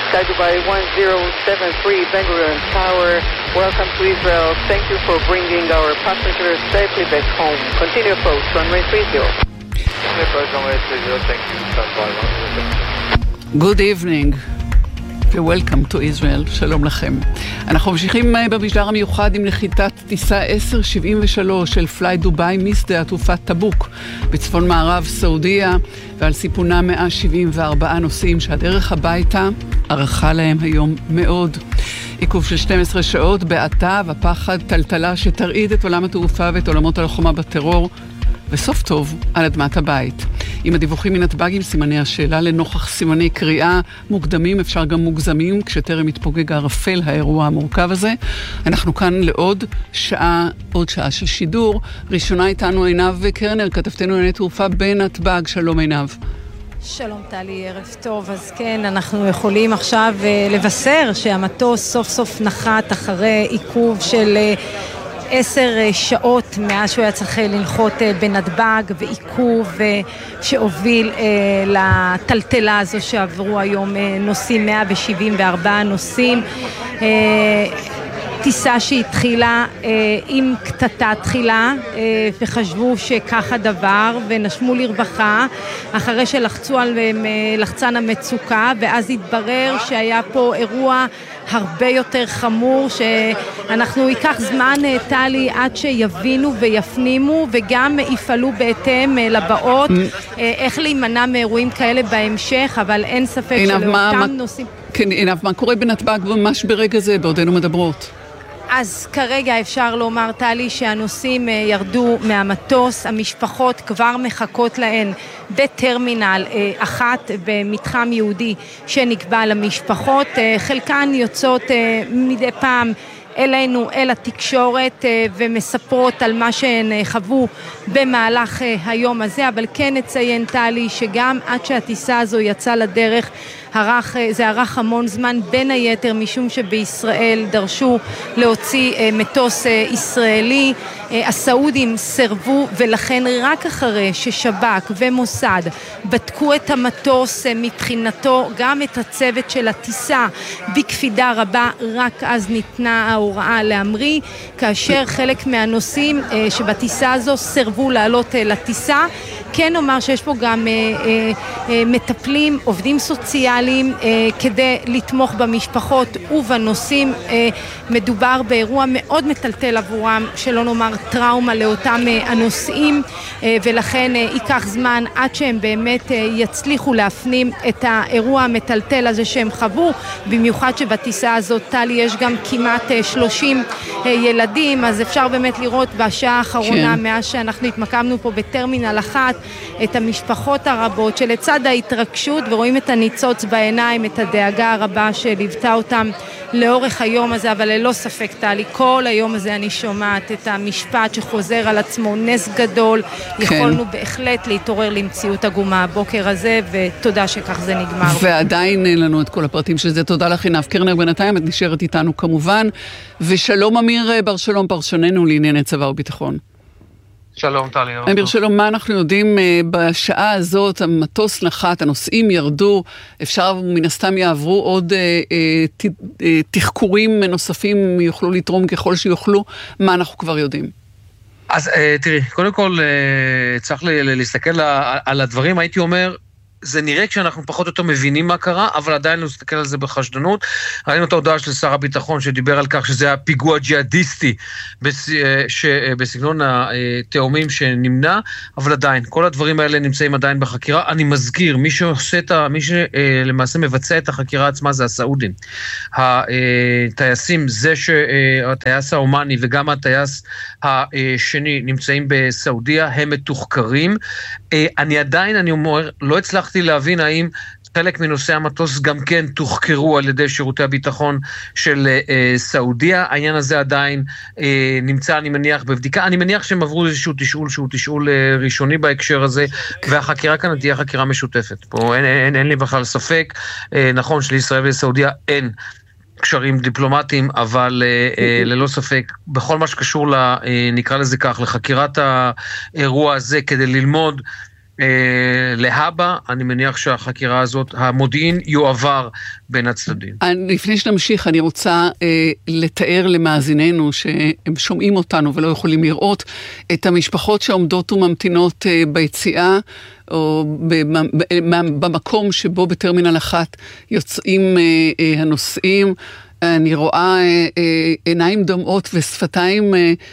Sky Dubai 1073 Ben Gurion Tower. Welcome to Israel. Thank you for bringing our passengers safely back home. Continue approach, runway 30. Thank you. Good evening. ו-Welcome to Israel, שלום לכם. אנחנו ממשיכים במשדר המיוחד עם נחיתת טיסה 1073 של פליי דובאי משדה התעופה טבוק בצפון מערב סעודיה, ועל סיפונה 174 נוסעים שהדרך הביתה ערכה להם היום מאוד. עיכוב של 12 שעות בעתה ופחד טלטלה שתרעיד את עולם התעופה ואת עולמות הלוחמה בטרור, וסוף טוב על אדמת הבית. עם הדיווחים מנתב"ג עם סימני השאלה לנוכח סימני קריאה מוקדמים, אפשר גם מוגזמים, כשטרם מתפוגג הערפל האירוע המורכב הזה. אנחנו כאן לעוד שעה, עוד שעה של שידור. ראשונה איתנו עינב קרנר, כתבתנו לענייני תעופה בנתב"ג. שלום עינב. שלום טלי, ערב טוב. אז כן, אנחנו יכולים עכשיו לבשר שהמטוס סוף סוף נחת אחרי עיכוב של 10 שעות מאז שהוא היה צריך לנחות בנתב"ג, ועיכוב שהוביל לטלטלה הזו שעברו היום נוסעים, 174 נוסעים. טיסה שהתחילה עם קטטה תחילה, וחשבו שכך הדבר, ונשמו לרווחה אחרי שלחצו על לחצן המצוקה, ואז התברר שהיה פה אירוע הרבה יותר חמור, שאנחנו ייקח זמן טלי עד שיבינו ויפנימו וגם יפעלו בהתאם לבאות איך להימנע מאירועים כאלה בהמשך, אבל אין ספק שלאותם נושאים. כן, עינב, מה קורה בנתב"ג ממש ברגע זה בעודנו מדברות? אז כרגע אפשר לומר טלי שהנוסעים ירדו מהמטוס, המשפחות כבר מחכות להן בטרמינל 1 במתחם יהודי שנקבע למשפחות, חלקן יוצאות מדי פעם אלינו, אל התקשורת, ומספרות על מה שהן חוו במהלך היום הזה, אבל כן נציין טלי שגם עד שהטיסה הזו יצאה לדרך, זה ערך המון זמן, בין היתר משום שבישראל דרשו להוציא מטוס ישראלי. הסעודים סרבו, ולכן רק אחרי ששב"כ ומוסד בדקו את המטוס מבחינתו, גם את הצוות של הטיסה בקפידה רבה, רק אז ניתנה ההוראה להמריא, כאשר חלק מהנוסעים שבטיסה הזו סרבו לעלות לטיסה. כן אומר שיש פה גם מטפלים, עובדים סוציאליים, כדי לתמוך במשפחות ובנוסעים. מדובר באירוע מאוד מטלטל עבורם, שלא נאמר טראומה לאותם הנוסעים, ולכן ייקח זמן עד שהם באמת יצליחו להפנים את האירוע המטלטל הזה שהם חוו, במיוחד שבטיסה הזאת טלי יש גם כמעט 30 ילדים, אז אפשר באמת לראות בשעה האחרונה, כן. מאז שאנחנו התמקמנו פה בטרמינל 1, את המשפחות הרבות שלצד ההתרגשות, ורואים את הניצוץ בעיניים, את הדאגה הרבה שליוותה אותם לאורך היום הזה, אבל ללא ספק טלי, כל היום הזה אני שומעת את המשפט שחוזר על עצמו, נס גדול, כן. יכולנו בהחלט להתעורר למציאות עגומה הבוקר הזה, ותודה שכך זה נגמר. ועדיין אין לנו את כל הפרטים של זה. תודה לך עינב קרנר, בינתיים את נשארת איתנו כמובן, ושלום אמיר בר שלום, פרשננו לענייני צבא וביטחון. שלום טלי. אמיר שלום, מה אנחנו יודעים בשעה הזאת? המטוס נחת, הנוסעים ירדו, אפשר מן הסתם יעברו עוד תחקורים נוספים, יוכלו לתרום ככל שיוכלו, מה אנחנו כבר יודעים? אז תראי, קודם כל צריך להסתכל על הדברים, הייתי אומר, זה נראה כשאנחנו פחות או יותר מבינים מה קרה, אבל עדיין נסתכל על זה בחשדנות. ראינו את ההודעה של שר הביטחון שדיבר על כך שזה היה פיגוע ג'יהאדיסטי בסגנון התאומים שנמנע, אבל עדיין, כל הדברים האלה נמצאים עדיין בחקירה. אני מזכיר, מי שלמעשה מבצע את החקירה עצמה זה הסעודים. הטייסים, הטייס האומני וגם הטייס השני נמצאים בסעודיה, הם מתוחקרים. אני אומר, לא הצלחתי להבין האם חלק מנושאי המטוס גם כן תוחקרו על ידי שירותי הביטחון של סעודיה. העניין הזה עדיין נמצא, אני מניח, בבדיקה. אני מניח שהם עברו איזשהו תשאול שהוא תשאול ראשוני בהקשר הזה, והחקירה כאן תהיה חקירה משותפת. פה אין לי בכלל ספק. נכון שלישראל ולסעודיה אין קשרים דיפלומטיים, אבל ללא ספק, בכל מה שקשור נקרא לזה כך, לחקירת האירוע הזה, כדי ללמוד להבא, אני מניח שהחקירה הזאת, המודיעין יועבר בין הצדדים. לפני שנמשיך, אני רוצה לתאר למאזיננו שהם שומעים אותנו ולא יכולים לראות את המשפחות שעומדות וממתינות ביציאה, או במקום שבו בטרמינל 1 יוצאים הנוסעים. אני רואה עיניים דומעות ושפתיים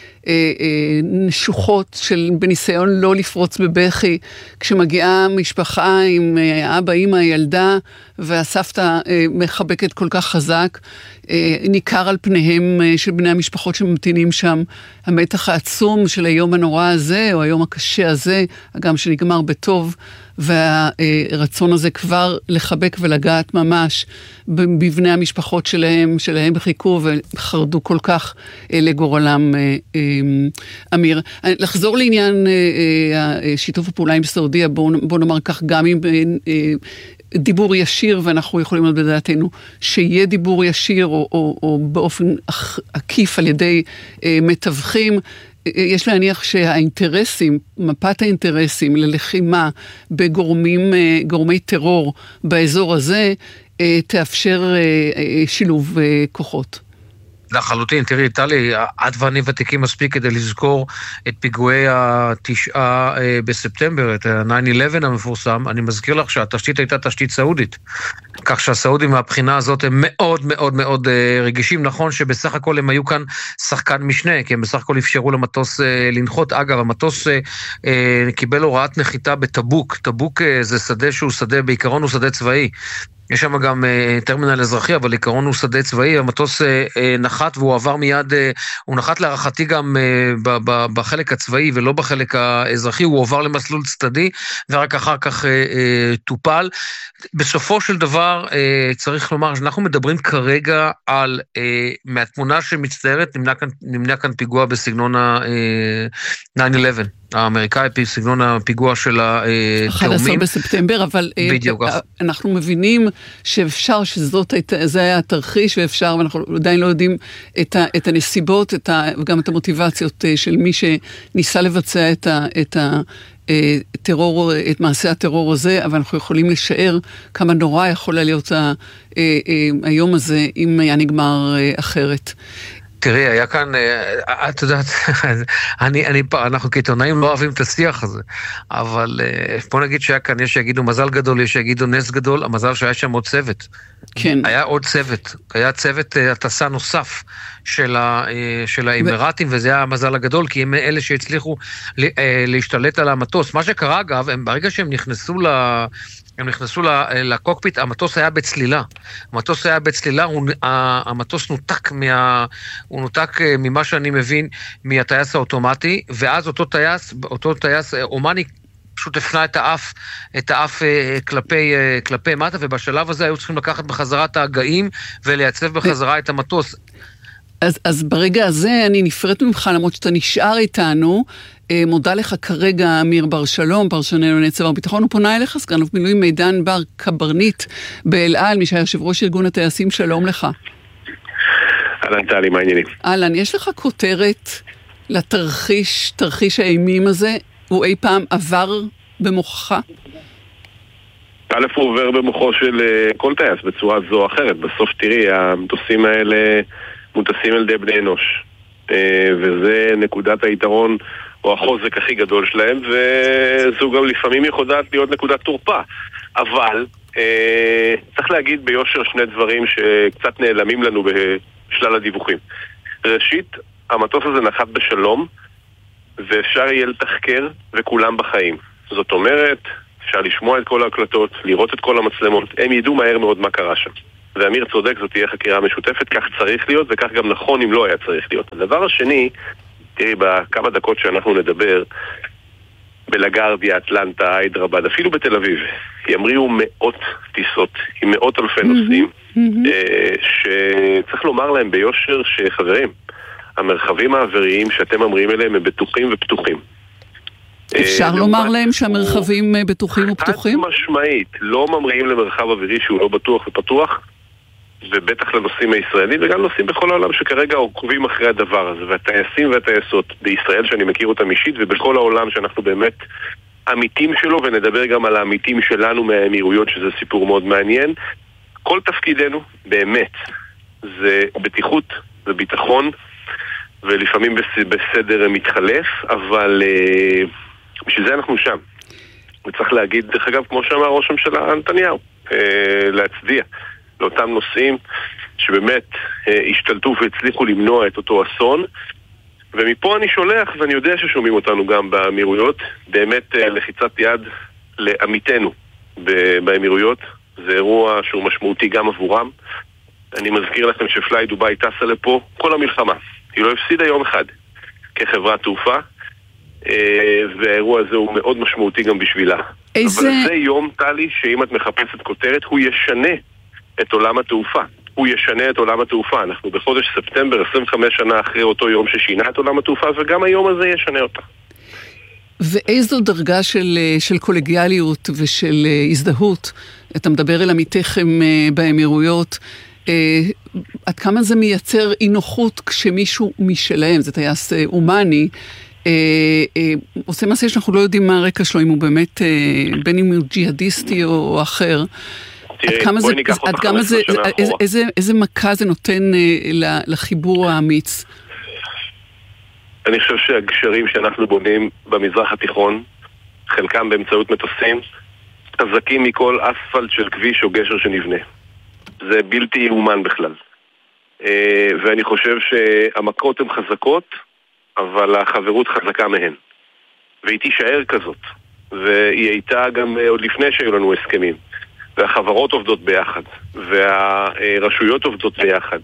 נשוחות בניסיון לא לפרוץ בבכי, כשמגיעה משפחה עם אבא, אמא, ילדה, והסבתא מחבקת כל כך חזק, ניכר על פניהם של בני המשפחות שממתינים שם, המתח העצום של היום הנורא הזה, או היום הקשה הזה, גם שנגמר בטוב, והרצון הזה כבר לחבק ולגעת ממש בבני המשפחות שלהם חיכו וחרדו כל כך לגורלם. אמיר, לחזור לעניין שיתוף הפעולה עם סעודיה, בוא נאמר כך, גם עם דיבור ישיר, ואנחנו יכולים להיות בדעתנו שיהיה דיבור ישיר או באופן עקיף על ידי מתווכים. יש להניח שהאינטרסים, מפת האינטרסים ללחימה בגורמי טרור באזור הזה, תאפשר שילוב כוחות. לחלוטין, תראי, טלי, את ואני ותיקים מספיק כדי לזכור את פיגועי 9 בספטמבר, את 9/11 המפורסם. אני מזכיר לך שהתשתית הייתה תשתית סעודית, כך שהסעודים מהבחינה הזאת הם מאוד מאוד מאוד רגישים. נכון שבסך הכל הם היו כאן שחקן משנה, כי הם בסך הכל אפשרו למטוס לנחות. אגב, המטוס קיבל הוראת נחיתה בטבוק. טבוק זה שדה שהוא שדה, בעיקרון הוא שדה צבאי. יש שם גם טרמינל אזרחי, אבל עיקרון הוא שדה צבאי. המטוס נחת והוא עבר מיד, הוא נחת להערכתי גם בחלק הצבאי ולא בחלק האזרחי, הוא עובר למסלול צדדי ורק אחר כך טופל. בסופו של דבר צריך לומר שאנחנו מדברים כרגע על, מהתמונה שמצטיירת, נמנע כאן פיגוע בסגנון ה-9/11. האמריקאי, סגנון הפיגוע של התאומים. 11 בספטמבר, אבל אנחנו מבינים שאפשר, שזה היה התרחיש, ואפשר, ואנחנו עדיין לא יודעים את הנסיבות, וגם את המוטיבציות של מי שניסה לבצע את הטרור, את מעשה הטרור הזה, אבל אנחנו יכולים לשער כמה נורא יכול להיות היום הזה, אם היה נגמר אחרת. תראי, היה כאן, את יודעת, אנחנו כעיתונאים לא אוהבים את השיח הזה, אבל בוא נגיד שהיה כאן, יש שיגידו מזל גדול, יש שיגידו נס גדול, המזל שהיה שם עוד צוות. כן. היה עוד צוות, היה צוות הטסה נוסף של האמירטים, וזה היה המזל הגדול, כי הם אלה שהצליחו להשתלט על המטוס. מה שקרה אגב, ברגע שהם נכנסו לקוקפיט, המטוס היה בצלילה. המטוס נותק ממה שאני מבין מהטייס האוטומטי, ואז אותו טייס אומני פשוט הפנה את האף כלפי מטה, ובשלב הזה היו צריכים לקחת בחזרה את ההגאים ולייצב בחזרה את המטוס. אז ברגע הזה אני נפרט ממך, למרות שאתה נשאר איתנו, מודה לך כרגע אמיר בר שלום, פרשננו לענייני צבא וביטחון, הוא פונה אליך, סגן אלוף במילואים מידן בר קברניט באל על, מי שהיה יושב ראש ארגון הטייסים, שלום לך. אהלן טלי, מה העניינים? אהלן, יש לך כותרת תרחיש האימים הזה? הוא אי פעם עבר במוחך? א', הוא עובר במוחו של כל טייס בצורה זו או אחרת. בסוף תראי, המטוסים האלה מוטסים על ידי בני אנוש, וזה נקודת היתרון או החוזק הכי גדול שלהם, וזו גם לפעמים יכולה להיות נקודת תורפה. אבל צריך להגיד ביושר שני דברים שקצת נעלמים לנו בשלל הדיווחים. ראשית, המטוס הזה נחת בשלום, ואפשר יהיה לתחקר וכולם בחיים. זאת אומרת, אפשר לשמוע את כל ההקלטות, לראות את כל המצלמות, הם ידעו מהר מאוד מה קרה שם. ואמיר צודק, זאת תהיה חקירה משותפת, כך צריך להיות וכך גם נכון אם לא היה צריך להיות. הדבר השני, תראי, בכמה דקות שאנחנו נדבר, בלגרדיה, אטלנטה, היידראבאד, אפילו בתל אביב, ימריאו מאות טיסות עם מאות אלפי נוסעים, שצריך לומר להם ביושר שחברים, המרחבים האוויריים שאתם ממריאים אליהם הם בטוחים ופתוחים. אפשר לומר להם שהמרחבים בטוחים ופתוחים? חד משמעית, לא ממריאים למרחב אווירי שהוא לא בטוח ופתוח, ובטח לנוסעים הישראלים וגם נוסעים בכל העולם שכרגע עוקבים אחרי הדבר הזה, והטייסים והטייסות בישראל שאני מכיר אותם אישית ובכל העולם שאנחנו באמת העמיתים שלו, ונדבר גם על העמיתים שלנו מהאמירויות, שזה סיפור מאוד מעניין. כל תפקידנו, באמת, זה בטיחות וביטחון, ולפעמים בסדר מתחלף, אבל בשביל זה אנחנו שם. וצריך להגיד, דרך אגב, כמו שאמר ראש הממשלה נתניהו, להצדיע לאותם נושאים שבאמת השתלטו והצליחו למנוע את אותו אסון. ומפה אני שולח, ואני יודע ששומעים אותנו גם באמירויות, באמת לחיצת יד לעמיתנו באמירויות. זה אירוע שהוא משמעותי גם עבורם. אני מזכיר לכם שפליי דובאי טסה לפה כל המלחמה. היא לא הפסידה יום אחד כחברת תעופה, והאירוע הזה הוא מאוד משמעותי גם בשבילה. אבל זה יום, טלי, שאם את מחפשת כותרת, הוא ישנה את עולם התעופה. הוא ישנה את עולם התעופה. אנחנו בחודש ספטמבר, 25 שנה אחרי אותו יום ששינה את עולם התעופה, וגם היום הזה ישנה אותה. ואיזו דרגה של קולגיאליות ושל הזדהות, אתה מדבר אל עמיתיכם באמירויות, עד כמה זה מייצר אי-נוחות כשמישהו משלהם, זה טייס אומני, עושה מעשה שאנחנו לא יודעים מה הרקע שלו, אם הוא באמת, בין אם הוא ג'יהדיסטי או אחר. עד כמה זה, איזה מכה זה נותן לחיבור האמיץ? אני חושב שהגשרים שאנחנו בונים במזרח התיכון, חלקם באמצעות מטוסים, חזקים מכל אספלט של כביש או גשר שנבנה. זה בלתי יאומן בכלל. ואני חושב שהמכות הן חזקות, אבל החברות חזקה מהן. והיא תישאר כזאת. והיא הייתה גם עוד לפני שהיו לנו הסכמים. והחברות עובדות ביחד. והרשויות עובדות ביחד.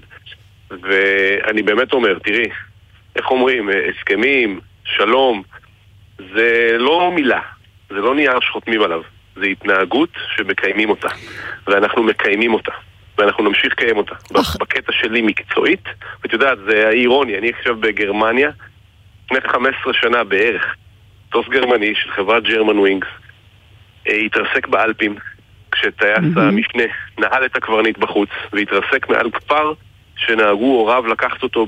ואני באמת אומר, תראי, איך אומרים, הסכמים, שלום, זה לא מילה. זה לא נייר שחותמים עליו. זה התנהגות שמקיימים אותה. ואנחנו מקיימים אותה. ואנחנו נמשיך לקיים אותה. בקטע שלי מקצועית, ואת יודעת, זה האירוני, אני עכשיו בגרמניה, לפני 15 שנה בערך, טוס גרמני של חברת ג'רמן ווינגס, התרסק באלפים, כשטייס המשנה נעל את הקברניט בחוץ, והתרסק מעל כפר שנהגו הוריו לקחת אותו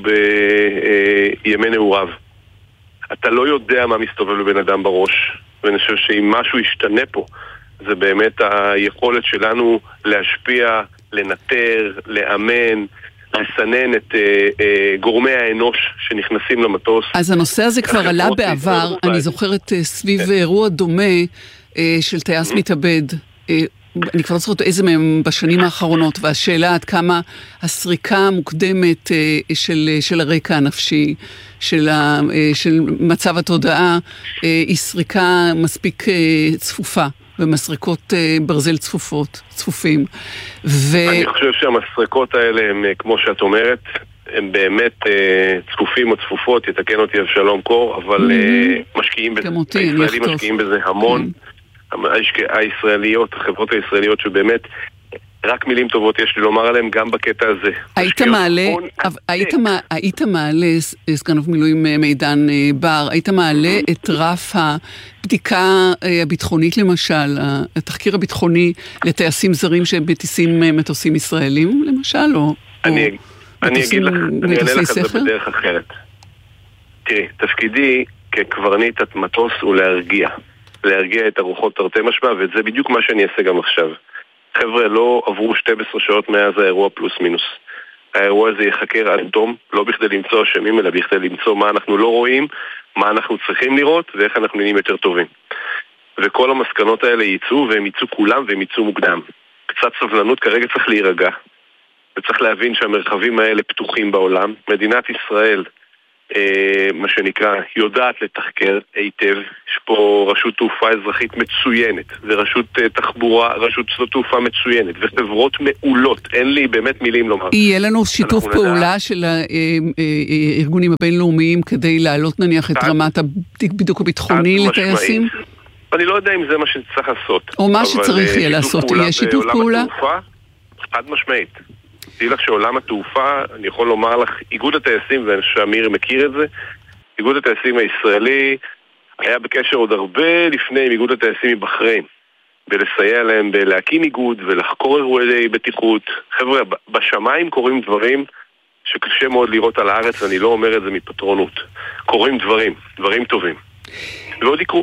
בימי נעוריו. אתה לא יודע מה מסתובב לבן אדם בראש, ואני חושב שאם משהו ישתנה פה, זה באמת היכולת שלנו להשפיע, לנטר, לאמן, לסנן את גורמי האנוש שנכנסים למטוס. אז הנושא הזה כבר עלה בעבר, אני זוכרת סביב אירוע דומה של טייס מתאבד, אני כבר לא זוכרת איזה מהם בשנים האחרונות, והשאלה עד כמה הסריקה המוקדמת של הרקע הנפשי, של מצב התודעה, היא סריקה מספיק צפופה. ומסריקות ברזל צפופים. אני חושב שהמסריקות האלה הם, כמו שאת אומרת, הם באמת צפופים או צפופות, יתקן אותי אבשלום קור, אבל משקיעים בזה. הישראלים משקיעים בזה המון. הישראליות, החברות הישראליות שבאמת רק מילים טובות יש לי לומר עליהם גם בקטע הזה. היית מעלה, סגן אלוף מילואים מידן בר, היית מעלה את רף הבדיקה הביטחונית למשל, התחקיר הביטחוני לטייסים זרים שמטיסים מטוסים ישראלים למשל, או אני אגיד לך, אני אענה לך את זה בדרך אחרת. תראי, תפקידי כקברניט מטוס הוא להרגיע את הרוחות תרתי משמע, וזה בדיוק מה שאני אעשה גם עכשיו. חבר'ה, לא עברו 12 שעות מאז האירוע פלוס מינוס. האירוע הזה יחקר עד תום, לא בכדי למצוא אשמים, אלא בכדי למצוא מה אנחנו לא רואים, מה אנחנו צריכים לראות, ואיך אנחנו נהיים יותר טובים. וכל המסקנות האלה ייצאו, והם ייצאו כולם, והם ייצאו מוקדם. קצת סבלנות, כרגע צריך להירגע. וצריך להבין שהמרחבים האלה פתוחים בעולם. מדינת ישראל, מה שנקרא, יודעת לתחקר היטב. יש פה רשות תעופה אזרחית מצוינת, ורשות תחבורה, רשות תעופה מצוינת, וחברות מעולות. אין לי באמת מילים לומר. יהיה לנו שיתוף פעולה של הארגונים הבינלאומיים כדי להעלות נניח את רמת הבידוק הביטחוני לטייסים? אני לא יודע אם זה מה שצריך לעשות. או מה שצריך יהיה לעשות. יהיה שיתוף פעולה? חד משמעית. תראי לך שעולם התעופה, אני יכול לומר לך, איגוד הטייסים, ושאמיר מכיר את זה, איגוד הטייסים הישראלי היה בקשר עוד הרבה לפני עם איגוד הטייסים מבחריין, ולסייע להם בלהקים איגוד ולחקור אירועי בטיחות. חבר'ה, בשמיים קורים דברים שקשה מאוד לראות על הארץ, ואני לא אומר את זה מפטרונות. קורים דברים טובים. ועוד יקרו.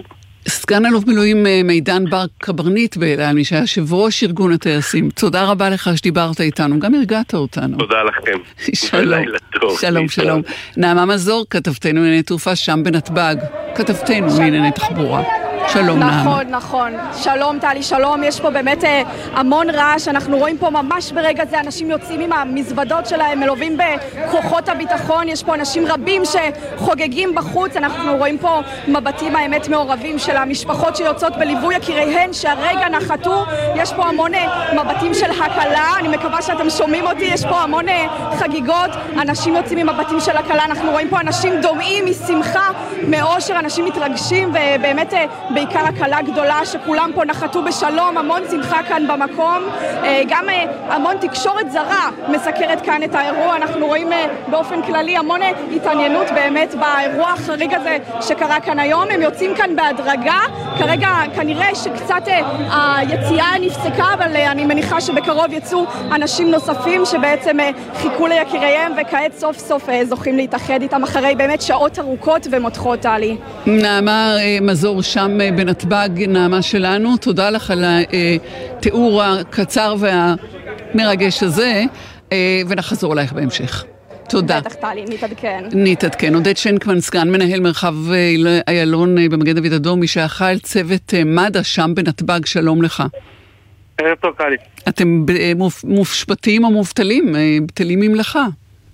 סגן אלוף מילואים מידן בר קברניט באל-על, מי שהיה יושב ראש ארגון הטייסים. תודה רבה לך שדיברת איתנו, גם הרגעת אותנו. תודה לכם. שלום. שלום, שלום. נעמה מזור, כתבתנו לענייני תעופה שם בנתב"ג. כתבתנו לענייני תחבורה. שלום נעמה. נכון. שלום טלי, שלום. יש פה באמת המון רעש. אנחנו רואים פה ממש ברגע זה אנשים יוצאים עם המזוודות שלהם, מלווים בכוחות הביטחון. יש פה אנשים רבים שחוגגים בחוץ. אנחנו רואים פה מבטים האמת מעורבים של המשפחות שיוצאות בליווי יקיריהן שהרגע נחתו. יש פה המון מבטים של הקלה. אני מקווה שאתם שומעים אותי. יש פה המון חגיגות. אנשים יוצאים עם מבטים של הקלה. אנחנו רואים פה אנשים דומעים משמחה, מאושר, אנשים מתרגשים ובאמת בעיקר הקלה גדולה שכולם פה נחתו בשלום, המון שמחה כאן במקום, גם המון תקשורת זרה מסקרת כאן את האירוע. אנחנו רואים באופן כללי המון התעניינות באמת באירוע החריג הזה שקרה כאן היום. הם יוצאים כאן בהדרגה, כרגע כנראה שקצת היציאה נפסקה, אבל אני מניחה שבקרוב יצאו אנשים נוספים שבעצם חיכו ליקיריהם וכעת סוף סוף זוכים להתאחד איתם אחרי באמת שעות ארוכות ומותחות. טלי. נעמה מזור שם בנתב"ג, נעמה שלנו, תודה לך על התיאור הקצר והמרגש הזה, ונחזור אלייך בהמשך. תודה. בטח טלי, נתעדכן. עודד שנקמן, סגן מנהל מרחב איילון במגן דוד אדום, מי שאחראי על צוות מד"א שם בנתב"ג, שלום לך. ערב טוב טלי. אתם מופשטים או מובטלים? בטלים ממלאכה.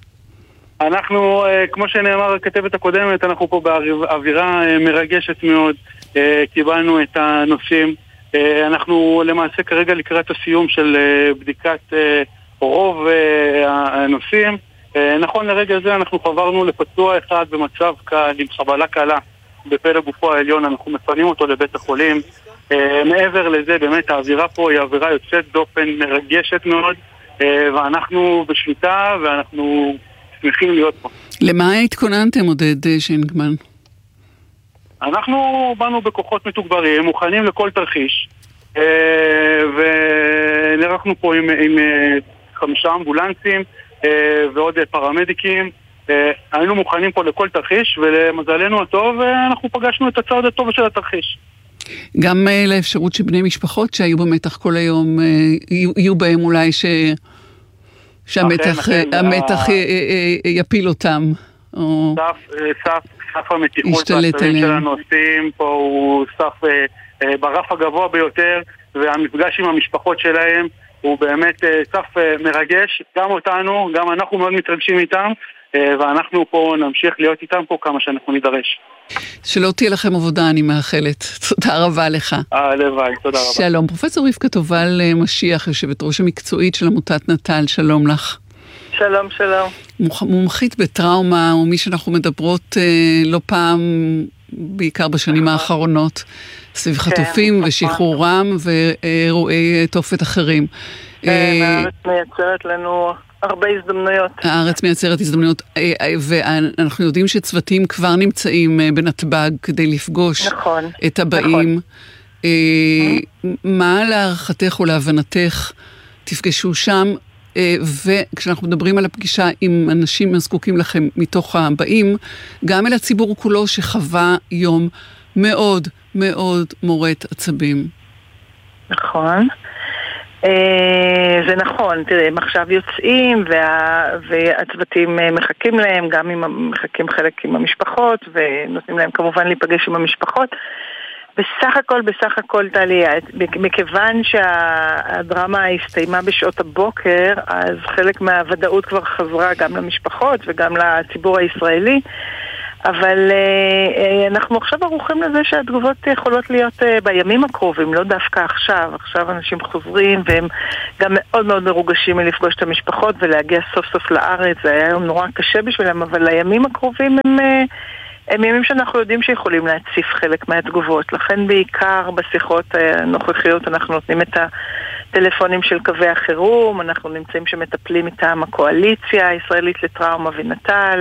אנחנו, כמו שנאמר הכתבת הקודמת, אנחנו פה באווירה מרגשת מאוד. קיבלנו את הנושאים. אנחנו למעשה כרגע לקראת הסיום של בדיקת רוב הנושאים. נכון לרגע זה אנחנו חברנו לפצוע אחד במצב קל עם חבלה קלה בפלג גופו העליון. אנחנו מפנים אותו לבית החולים. מעבר לזה באמת האווירה פה היא אווירה יוצאת דופן, מרגשת מאוד, ואנחנו בשליטה ואנחנו שמחים להיות פה. למה התכוננתם, עודד שנקמן? אנחנו באנו בכוחות מתוגברים, מוכנים לכל תרחיש, ונערכנו פה עם 5 אמבולנסים ועוד פרמדיקים. היינו מוכנים פה לכל תרחיש, ולמזלנו הטוב אנחנו פגשנו את הצעד הטוב של התרחיש. גם לאפשרות שבני משפחות שהיו במתח כל היום יהיו בהם אולי שהמתח יפיל אותם. סף המתיחות והסביב של הנושאים פה הוא סף ברף הגבוה ביותר, והמפגש עם המשפחות שלהם הוא באמת סף מרגש, גם אותנו, גם אנחנו מאוד מתרגשים איתם, ואנחנו פה נמשיך להיות איתם פה כמה שאנחנו נידרש. שלא תהיה לכם עבודה, אני מאחלת. תודה רבה לך. הלוואי, תודה רבה. שלום, פרופסור רבקה תובל משיח, יושבת ראש המקצועית של עמותת נט"ל, שלום לך. שלום, שלום. מומחית בטראומה, ומי שאנחנו מדברות לא פעם, בעיקר בשנים האחרונות, סביב חטופים ושחרורם ואירועי תופת אחרים. הארץ מייצרת לנו הרבה הזדמנויות. הארץ מייצרת הזדמנויות, ואנחנו יודעים שצוותים כבר נמצאים בנתב"ג כדי לפגוש את הבאים. מה להערכתך או להבנתך תפגשו שם, וכשאנחנו מדברים על הפגישה עם אנשים הזקוקים לכם מתוך הבאים, גם אל הציבור כולו שחווה יום מאוד מאוד מורת עצבים. נכון. זה נכון, תראה, הם עכשיו יוצאים והצוותים מחכים להם, גם אם מחכים חלק עם המשפחות ונותנים להם כמובן להיפגש עם המשפחות. בסך הכל טלי, מכיוון שהדרמה הסתיימה בשעות הבוקר, אז חלק מהוודאות כבר חזרה גם למשפחות וגם לציבור הישראלי, אבל אנחנו עכשיו ערוכים לזה שהתגובות יכולות להיות בימים הקרובים, לא דווקא עכשיו. עכשיו אנשים חוזרים והם גם מאוד מאוד מרוגשים מלפגוש את המשפחות ולהגיע סוף סוף לארץ. זה היה יום נורא קשה בשבילם, אבל הימים הקרובים הם ימים שאנחנו יודעים שיכולים להציף חלק מהתגובות. לכן בעיקר בשיחות הנוכחיות אנחנו נותנים את הטלפונים של קווי החירום, אנחנו נמצאים שמטפלים איתם הקואליציה הישראלית לטראומה ונט"ל,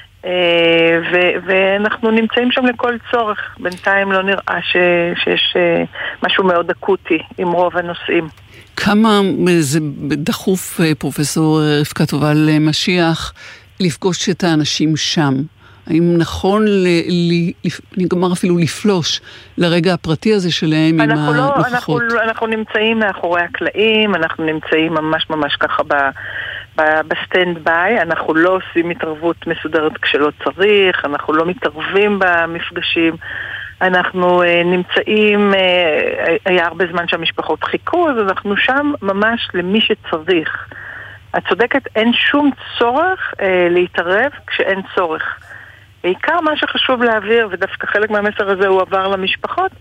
ואנחנו נמצאים שם לכל צורך. בינתיים לא נראה שיש משהו מאוד אקוטי עם רוב הנושאים. כמה זה דחוף, פרופסור רבקה תובל משיח, לפגוש את האנשים שם? האם נכון, אני אומר אפילו לפלוש לרגע הפרטי הזה שלהם עם הנוכחות? אנחנו נמצאים מאחורי הקלעים, אנחנו נמצאים ממש ממש ככה בסטנד ביי, אנחנו לא עושים התערבות מסודרת כשלא צריך, אנחנו לא מתערבים במפגשים, אנחנו נמצאים, היה הרבה זמן שהמשפחות חיכו, אז אנחנו שם ממש למי שצריך. את צודקת, אין שום צורך להתערב כשאין צורך. בעיקר מה שחשוב להעביר, ודווקא חלק מהמסר הזה הוא עבר למשפחות,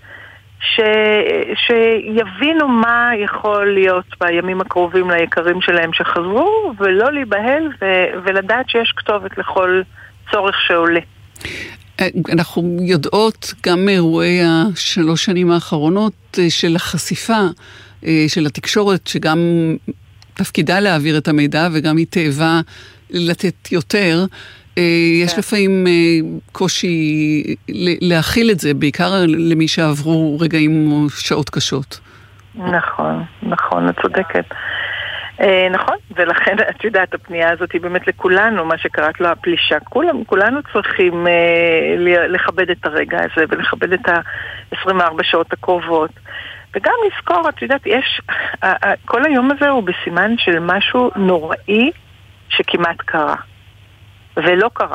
שיבינו מה יכול להיות בימים הקרובים ליקרים שלהם שחזרו, ולא להיבהל ולדעת שיש כתובת לכל צורך שעולה. אנחנו יודעות גם מאירועי 3 שנים האחרונות של החשיפה של התקשורת, שגם תפקידה להעביר את המידע וגם היא תאבה לתת יותר. יש לפעמים קושי להכיל את זה, בעיקר למי שעברו רגעים או שעות קשות. נכון, את צודקת. נכון, ולכן את יודעת, הפנייה הזאת היא באמת לכולנו, מה שקראת לו הפלישה. כולנו צריכים לכבד את הרגע הזה ולכבד את ה-24 שעות הקרובות. וגם לזכור, את יודעת, כל היום הזה הוא בסימן של משהו נוראי שכמעט קרה. ולא קרה.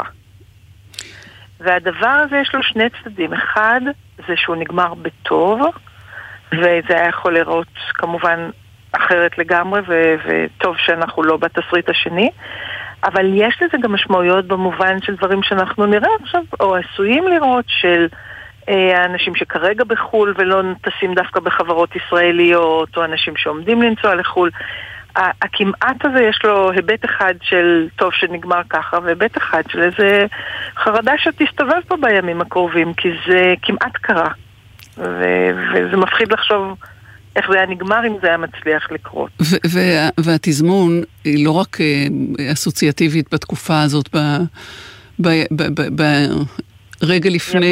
והדבר הזה יש לו 2 צדדים. אחד, זה שהוא נגמר בטוב, וזה היה יכול לראות כמובן אחרת לגמרי, וטוב שאנחנו לא בתסריט השני, אבל יש לזה גם משמעויות במובן של דברים שאנחנו נראה עכשיו, או עשויים לראות של האנשים שכרגע בחול ולא טסים דווקא בחברות ישראליות, או אנשים שעומדים לנסוע לחול. הכמעט הזה יש לו היבט אחד של טוב שנגמר ככה, והיבט אחד של איזה חרדה שתסתובב פה בימים הקרובים, כי זה כמעט קרה. וזה מפחיד לחשוב איך זה היה נגמר אם זה היה מצליח לקרות. והתזמון היא לא רק אסוציאטיבית בתקופה הזאת, רגע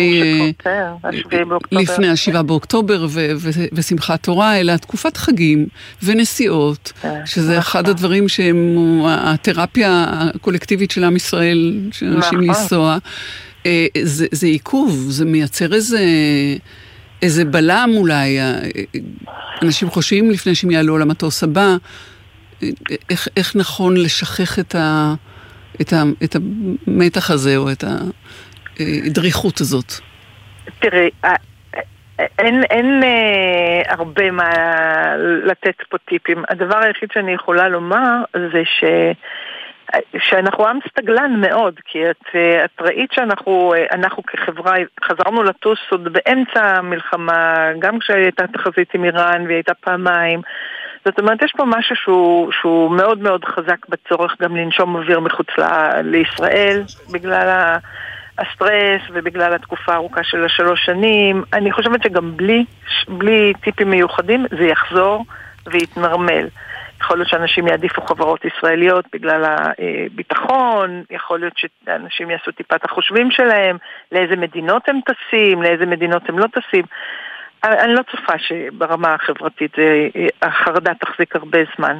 לפני ה-7 באוקטובר ושמחת תורה, אלא תקופת חגים ונסיעות, שזה אחד הדברים שהם התרפיה הקולקטיבית של עם ישראל, שאנשים לנסוע, זה עיכוב, זה מייצר איזה בלם אולי, אנשים חושבים לפני שהם יעלו על המטוס הבא, איך נכון לשכח את המתח הזה או את הדריכות הזאת? תראי, אין הרבה מה לתת פה טיפים. הדבר היחיד שאני יכולה לומר זה שאנחנו עם סטגלן מאוד, כי את ראית שאנחנו כחברה חזרנו לטוס עוד באמצע המלחמה, גם כשהייתה תחזית עם איראן והיא הייתה פעמיים. זאת אומרת, יש פה משהו שהוא מאוד מאוד חזק בצורך גם לנשום אוויר מחוץ לישראל, בגלל הסטרס ובגלל התקופה הארוכה של 3 שנים. אני חושבת שגם בלי טיפים מיוחדים זה יחזור ויתנרמל. יכול להיות שאנשים יעדיפו חברות ישראליות בגלל הביטחון, יכול להיות שאנשים יעשו טיפת החושבים שלהם, לאיזה מדינות הם טסים, לאיזה מדינות הם לא טסים. אני לא צופה שברמה החברתית החרדה תחזיק הרבה זמן.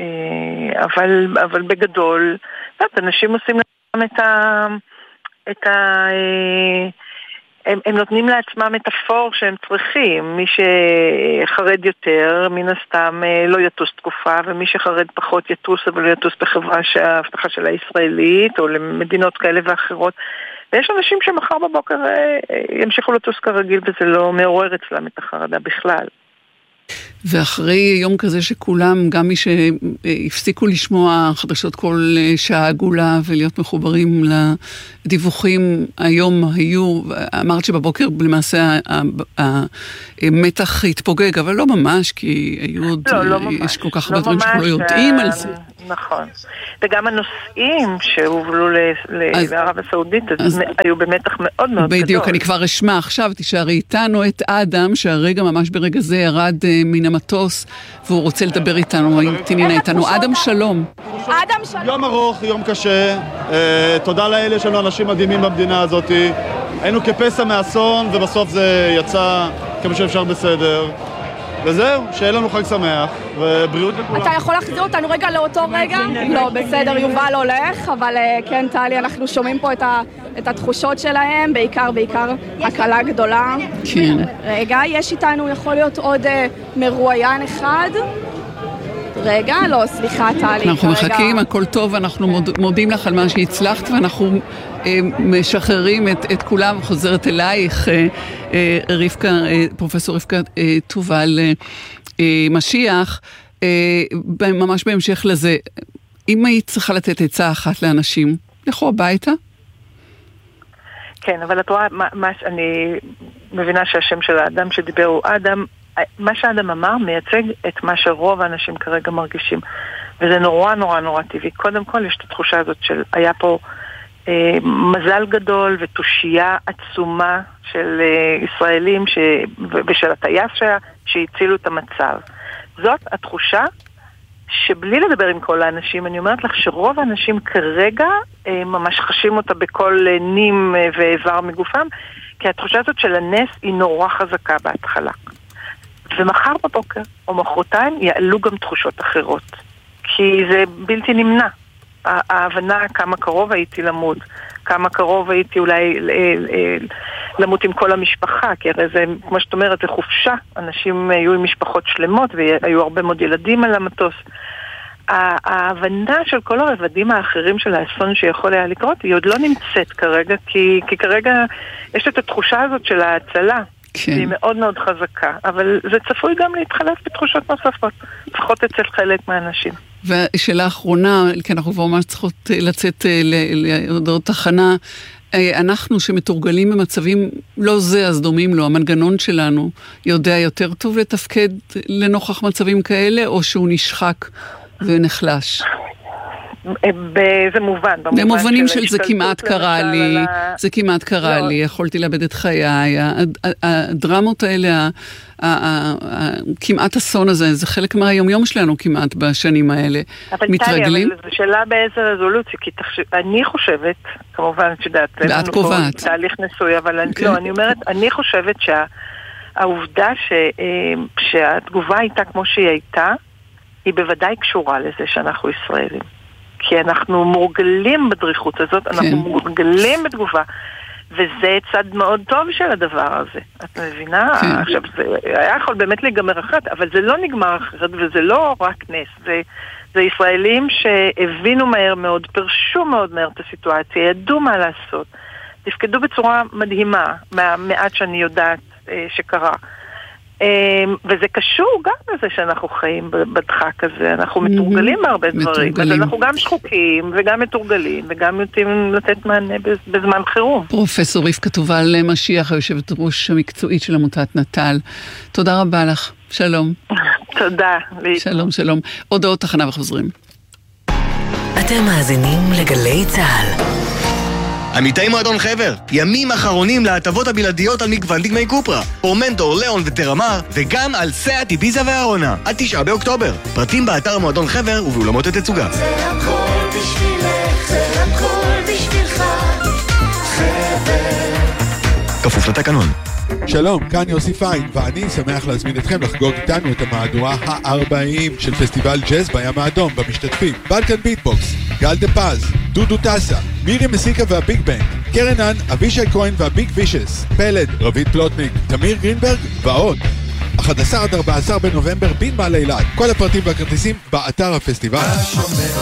אבל בגדול, אנשים עושים להם הם נותנים לעצמם את הפור שהם צריכים. מי שחרד יותר, מן הסתם לא יטוס תקופה, ומי שחרד פחות יטוס, אבל לא יטוס בחברה שההבטחה שלה ישראלית, או למדינות כאלה ואחרות. ויש אנשים שמחר בבוקר ימשיכו לטוס כרגיל, וזה לא מעורר אצלם את החרדה בכלל. ואחרי יום כזה שכולם, גם מי שהפסיקו לשמוע חדשות כל שעה עגולה ולהיות מחוברים לדיווחים, היום היו, אמרת שבבוקר למעשה המתח התפוגג, אבל לא ממש, כי היו עוד, יש כל כך הרבה דברים שאנחנו לא יודעים על זה. נכון. וגם הנושאים שהובלו לערב הסעודית היו במתח מאוד מאוד גדול. בדיוק, אני כבר אשמע עכשיו, תישארי איתנו את אדם, שהרגע ממש ברגע זה ירד מן המטוס, והוא רוצה לדבר איתנו, תנינה איתנו. אדם, שלום. אדם, שלום. יום ארוך, יום קשה. תודה לאלה, יש לנו אנשים מדהימים במדינה הזאת. היינו כפסע מאסון, ובסוף זה יצא כמו שאפשר בסדר. וזהו, שיהיה לנו חג שמח, ובריאות לכולם. אתה יכול להחזיר אותנו רגע לאותו רגע? לא, בסדר, יובל הולך, אבל כן, טלי, אנחנו שומעים פה את התחושות שלהם, בעיקר הקלה גדולה. כן. רגע, יש איתנו, יכול להיות עוד מרואיין אחד. רגע, לא, סליחה, טלי. אנחנו מחכים, הכל טוב, אנחנו מודים לך על מה שהצלחת, ואנחנו משחררים את כולם, חוזרת אלייך, רבקה, פרופסור רבקה תובל משיח, ממש בהמשך לזה, אם היית צריכה לתת עצה אחת לאנשים, לכו הביתה? כן, אבל את רואה, אני מבינה שהשם של האדם שדיבר הוא אדם, מה שאדם אמר מייצג את מה שרוב האנשים כרגע מרגישים, וזה נורא נורא נורא טבעי. קודם כל יש את התחושה הזאת של היה פה מזל גדול ותושייה עצומה של ישראלים ושל הטייס שהצילו את המצב. זאת התחושה שבלי לדבר עם כל האנשים, אני אומרת לך שרוב האנשים כרגע ממש חשים אותה בכל נים ואיבר מגופם, כי התחושה הזאת של הנס היא נורא חזקה בהתחלה. ומחר בבוקר או מחרתיים יעלו גם תחושות אחרות, כי זה בלתי נמנע. ההבנה כמה קרוב הייתי למות, כמה קרוב הייתי אולי למות עם כל המשפחה, כי הרי זה, כמו שאת אומרת, זה חופשה, אנשים היו עם משפחות שלמות והיו הרבה מאוד ילדים על המטוס. ההבנה של כל הרבדים האחרים של האסון שיכול היה לקרות היא עוד לא נמצאת כרגע, כי כרגע יש את התחושה הזאת של ההצלה, כן. היא מאוד מאוד חזקה, אבל זה צפוי גם להתחלף בתחושות נוספות, לפחות אצל חלק מהאנשים. ושאלה האחרונה, כי אנחנו כבר ממש צריכות לצאת להודעות תחנה, אנחנו שמתורגלים במצבים לא זה, אז דומים לו, המנגנון שלנו יודע יותר טוב לתפקד לנוכח מצבים כאלה, או שהוא נשחק ונחלש? באיזה מובן? במובנים של זה כמעט קרה לי, זה כמעט קרה לי, יכולתי לאבד את חיי, הדרמות האלה, כמעט אסון הזה, זה חלק מהיומיום שלנו כמעט בשנים האלה. מתרגלים? אבל זו שאלה באיזה רזולוציה, כי אני חושבת, כמובן שדעת, ואת קובעת. תהליך נשוי, אבל לא, אני אומרת, אני חושבת שהעובדה שהתגובה הייתה כמו שהיא הייתה, היא בוודאי קשורה לזה שאנחנו ישראלים. כי אנחנו מורגלים בדריכות הזאת, אנחנו מורגלים בתגובה, וזה צד מאוד טוב של הדבר הזה. את מבינה? עכשיו, זה היה יכול באמת להיגמר אחרת, אבל זה לא נגמר אחרת, וזה לא רק נס. זה ישראלים שהבינו מהר מאוד, פרשו מאוד מהר את הסיטואציה, ידעו מה לעשות, תפקדו בצורה מדהימה, מהמעט שאני יודעת שקרה. וזה קשור גם לזה שאנחנו חיים בדחק הזה, אנחנו מתורגלים בהרבה דברים, אז אנחנו גם שחוקים וגם מתורגלים וגם יודעים לתת מענה בזמן חירום. פרופסור רבקה תובל משיח, היושבת ראש המקצועית של עמותת נט"ל, תודה רבה לך, שלום. תודה. שלום, שלום. הודעות תחנה וחוזרים. אתם מאזינים לגלי צהל. עמיתי מועדון חבר, ימים אחרונים להטבות הבלעדיות על מגוון דגמי קופרה, פורמנטור, ליאון וטרמר, וגם על סאט, איביזה והארונה, עד 9 באוקטובר. פרטים באתר מועדון חבר ובאולמות התצוגה. זה הכל בשבילך, זה הכל בשבילך, חבר. כפוף לתקנון. שלום, כאן יוסי פיין, ואני שמח להזמין אתכם לחגוג איתנו את המהדורה ה-40 של פסטיבל ג'אז בים האדום, במשתתפים בלקן ביטבוקס, גל דה פז, דודו טסה, מירי מסיקה והביג בנג, קרנן, אבישי כהן והביג וישס, פלד, רבית פלוטניק, תמיר גרינברג ועוד. 11 עד 14 בנובמבר בין מעלה אילת. כל הפרטים והכרטיסים באתר הפסטיבל.